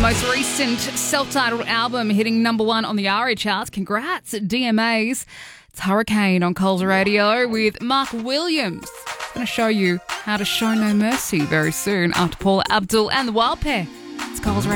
most recent self-titled album hitting number one on the ARIA charts. Congrats, DMAs. It's Hurricane on Coles Radio with Mark Williams. I'm going to show you how to show no mercy very soon after Paula Abdul and the Wild Pair. It's Coles Radio.